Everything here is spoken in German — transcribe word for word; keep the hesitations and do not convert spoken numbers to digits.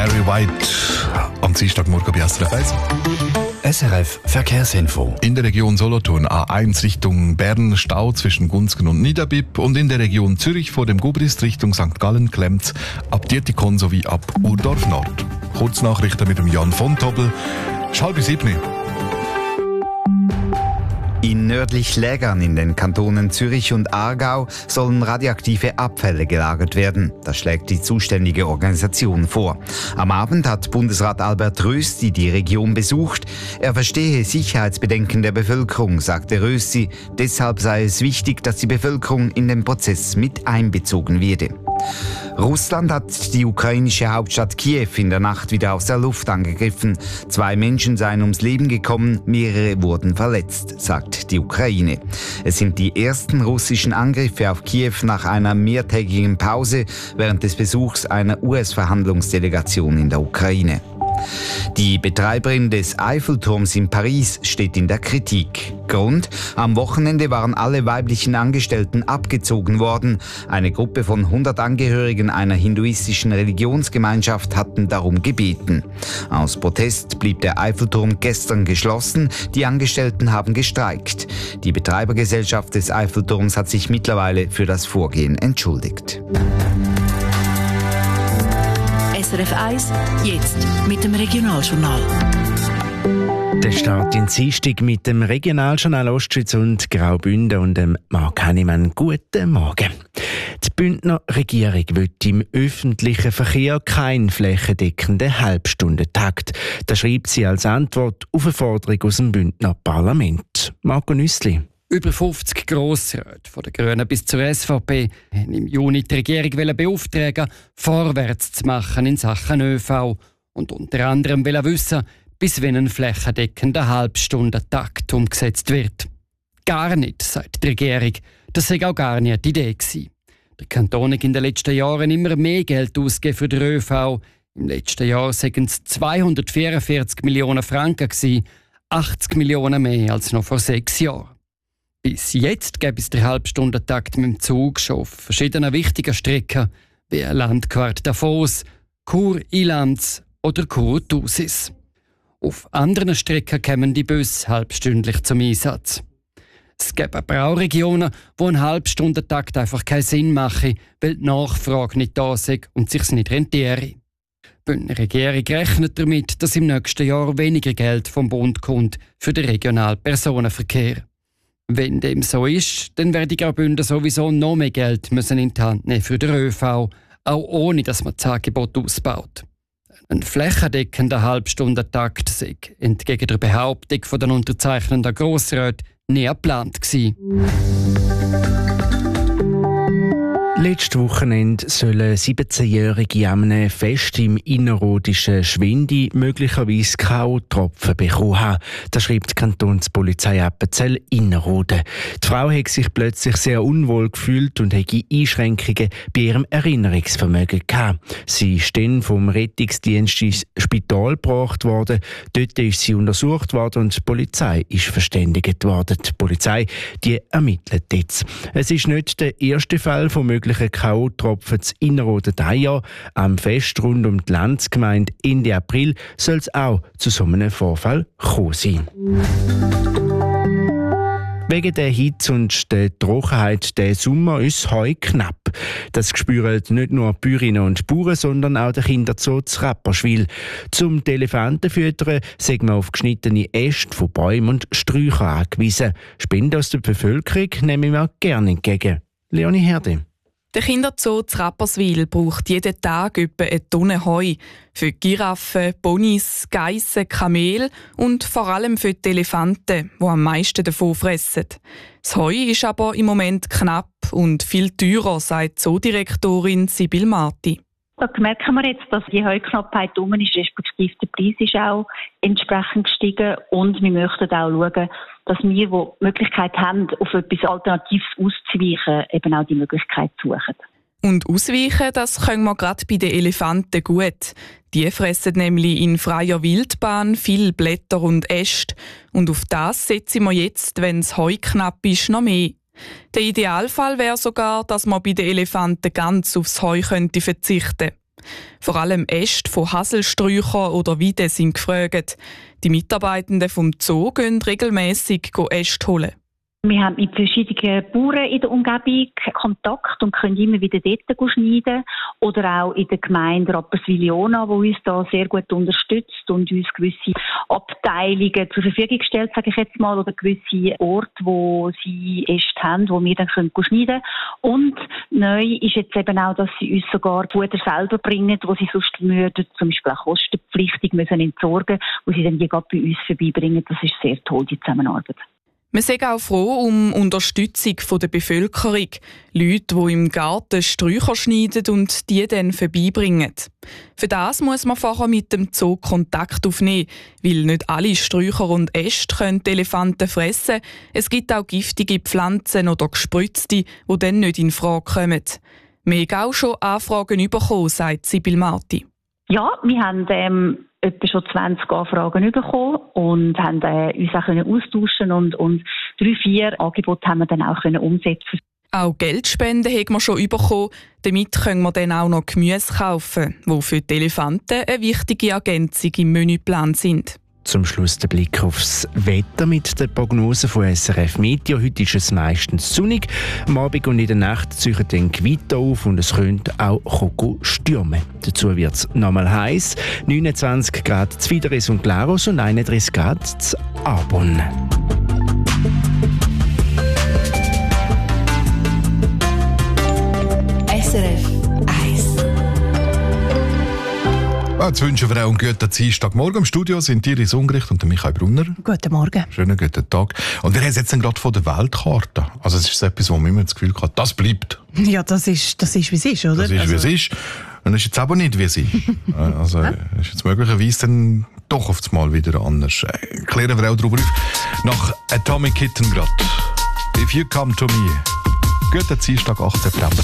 Barry White am Dienstagmorgen bei S R F eins. S R F Verkehrsinfo. In der Region Solothurn A eins Richtung Bern Stau zwischen Gunzgen und Niederbipp und in der Region Zürich vor dem Gubrist Richtung Sankt Gallen klemmt ab Dietikon sowie ab Urdorf Nord. Kurznachrichten mit dem Jan von Tobel. Es ist halb sieben. In nördlich Lägern in den Kantonen Zürich und Aargau sollen radioaktive Abfälle gelagert werden. Das schlägt die zuständige Organisation vor. Am Abend hat Bundesrat Albert Rösti die Region besucht. Er verstehe Sicherheitsbedenken der Bevölkerung, sagte Rösti. Deshalb sei es wichtig, dass die Bevölkerung in den Prozess mit einbezogen werde. Russland hat die ukrainische Hauptstadt Kiew in der Nacht wieder aus der Luft angegriffen. Zwei Menschen seien ums Leben gekommen, mehrere wurden verletzt, sagt die Ukraine. Es sind die ersten russischen Angriffe auf Kiew nach einer mehrtägigen Pause während des Besuchs einer U S-Verhandlungsdelegation in der Ukraine. Die Betreiberin des Eiffelturms in Paris steht in der Kritik. Grund: Am Wochenende waren alle weiblichen Angestellten abgezogen worden. Eine Gruppe von hundert Angehörigen einer hinduistischen Religionsgemeinschaft hatten darum gebeten. Aus Protest blieb der Eiffelturm gestern geschlossen. Die Angestellten haben gestreikt. Die Betreibergesellschaft des Eiffelturms hat sich mittlerweile für das Vorgehen entschuldigt. S R F eins, jetzt mit dem Regionaljournal. Der Start in Dienstag mit dem Regionaljournal Ostschweiz und Graubünden und dem Marc Hannemann. Guten Morgen. Die Bündner Regierung will im öffentlichen Verkehr keinen flächendeckenden Halbstundentakt. Das schreibt sie als Antwort auf eine Forderung aus dem Bündner Parlament. Marco Nüssli. Über fünfzig Grossräte, von den Grünen bis zur S V P, haben im Juni die Regierung beauftragen, vorwärts zu machen in Sachen ÖV und unter anderem wissen, bis wann ein flächendeckender Halbstundentakt umgesetzt wird. Gar nicht, sagt die Regierung. Das sei auch gar nicht die Idee gewesen. Der Kanton hat in den letzten Jahren immer mehr Geld ausgegeben für den ÖV. Im letzten Jahr waren es zweihundertvierundvierzig Millionen Franken gewesen, achtzig Millionen mehr als noch vor sechs Jahren. Bis jetzt gäbe es den Halbstundentakt mit dem Zug schon auf verschiedenen wichtigen Strecken, wie Landquart Davos, Chur-Ilanz oder Chur-Thusis. Auf anderen Strecken kämen die Busse halbstündlich zum Einsatz. Es gibt aber auch Regionen, wo ein Halbstundentakt einfach keinen Sinn mache, weil die Nachfrage nicht da sei und sich's nicht rentiere. Die Bündner Regierung rechnet damit, dass im nächsten Jahr weniger Geld vom Bund kommt für den regionalen Personenverkehr. Wenn dem so ist, dann werden die Graubünden sowieso noch mehr Geld müssen in die Hand nehmen für den ÖV, auch ohne dass man das Angebot ausbaut. Ein flächendeckender Halbstundentakt sei entgegen der Behauptung von den unterzeichnenden Grossräten nie geplant gewesen. Letztes Wochenende sollen siebzehnjährige an einem Fest im innerrhodischen Schwindi möglicherweise K O-Tropfen bekommen haben. Das schreibt die Kantonspolizei Appenzell Innerrhoden. Die Frau hat sich plötzlich sehr unwohl gefühlt und hatte Einschränkungen bei ihrem Erinnerungsvermögen gehabt. Sie ist dann vom Rettungsdienst ins Spital gebracht worden. Dort ist sie untersucht worden und die Polizei ist verständigt worden. Die Polizei die ermittelt jetzt. Es ist nicht der erste Fall von möglichen K O-Tropfen zu Innerrhoden dieses Jahr. Am Fest rund um die Landsgemeinde Ende April soll es auch zu so einem Vorfall kommen sein. Wegen der Hitze und der Trockenheit der Sommer ist Heu knapp. Das spüren nicht nur die Bäuerinnen und Bauern, sondern auch der Kinderzoo zu Rapperswil. Zum die Elefanten füttern sind wir auf geschnittene Äste von Bäumen und Sträuchern angewiesen. Spenden aus der Bevölkerung nehmen wir gerne entgegen. Leonie Herde. Der Kinderzoo zu Rapperswil braucht jeden Tag etwa eine Tonne Heu. Für Giraffen, Ponys, Geissen, Kamele und vor allem für die Elefanten, die am meisten davon fressen. Das Heu ist aber im Moment knapp und viel teurer, sagt Zoodirektorin Sibyl Marti. Da merken wir jetzt, dass die Heuknappheit um ist, respektive der Preis ist auch entsprechend gestiegen. Und wir möchten auch schauen, dass wir, die die Möglichkeit haben, auf etwas Alternatives auszuweichen, eben auch die Möglichkeit suchen. Und ausweichen, das können wir gerade bei den Elefanten gut. Die fressen nämlich in freier Wildbahn viel Blätter und Äste. Und auf das setzen wir jetzt, wenn das Heu knapp ist, noch mehr. Der Idealfall wäre sogar, dass man bei den Elefanten ganz aufs Heu könnte verzichten. Vor allem Äste von Haselsträuchern oder Weiden sind gefragt. Die Mitarbeitenden vom Zoo gehen regelmässig Äste holen. Wir haben mit verschiedenen Bauern in der Umgebung Kontakt und können immer wieder dort schneiden. Oder auch in der Gemeinde Rapperswil-Jona, die uns da sehr gut unterstützt und uns gewisse Abteilungen zur Verfügung stellt, sage ich jetzt mal, oder gewisse Orte, wo sie Äste haben, wo wir dann können schneiden können. Und neu ist jetzt eben auch, dass sie uns sogar Futter selber bringen, wo sie sonst würden, zum Beispiel auch kostenpflichtig müssen entsorgen, wo sie dann die gerade bei uns vorbeibringen. Das ist sehr toll, die Zusammenarbeit. Wir sind auch froh um Unterstützung der Bevölkerung. Leute, die im Garten Sträucher schneiden und die dann vorbeibringen. Für das muss man vorher mit dem Zoo Kontakt aufnehmen, weil nicht alle Sträucher und Äste können die Elefanten fressen. Es gibt auch giftige Pflanzen oder Gespritzte, die dann nicht in Frage kommen. Wir haben auch schon Anfragen bekommen, sagt Sibyl Marti. Ja, wir haben ähm, etwa schon zwanzig Anfragen bekommen und haben äh, uns auch können austauschen und, und drei, vier Angebote haben wir dann auch können umsetzen. Auch Geldspenden haben wir schon bekommen. Damit können wir dann auch noch Gemüse kaufen, die für die Elefanten eine wichtige Ergänzung im Menüplan sind. Zum Schluss der Blick aufs Wetter mit der Prognose von S R F Meteo. Heute ist es meistens sonnig. Am Abend und in der Nacht ziehen dann Gewitter auf und es könnte auch stürmen. Dazu wird es nochmal heiß. neunundzwanzig Grad zu Fideres und Glarus und einunddreißig Grad zu Arbon. S R F eins. Jetzt wünschen wir auch einen guten Dienstagmorgen. Im Studio sind Iris Ungericht und Michael Brunner. Guten Morgen. Schönen guten Tag. Und wir haben jetzt gerade von der Weltkarte. Also es ist etwas, wo man immer das Gefühl hat, das bleibt. Ja, das ist, das ist wie es ist, oder? Das ist, also. wie es ist. Und es ist jetzt aber nicht, wie es ist. Also es ist jetzt möglicherweise dann doch auf das Mal wieder anders. Äh, klären wir auch darüber auf. Nach Atomic Kitten gerade. If you come to me. Guten Dienstag, achten September.